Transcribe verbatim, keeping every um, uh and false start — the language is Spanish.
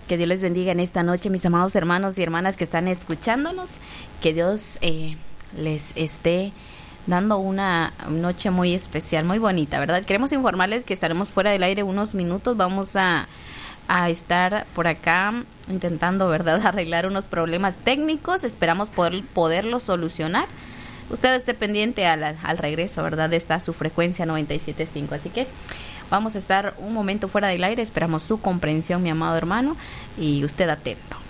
Que Dios les bendiga en esta noche, mis amados hermanos y hermanas que están escuchándonos. Que Dios eh, les esté dando una noche muy especial, muy bonita, ¿verdad? Queremos informarles que estaremos fuera del aire unos minutos. Vamos a, a estar por acá intentando, ¿verdad?, arreglar unos problemas técnicos. Esperamos poder, poderlos solucionar. Usted esté pendiente al, al regreso, ¿verdad?, de esta su frecuencia noventa y siete punto cinco. Así que vamos a estar un momento fuera del aire. Esperamos su comprensión, mi amado hermano, y usted atento.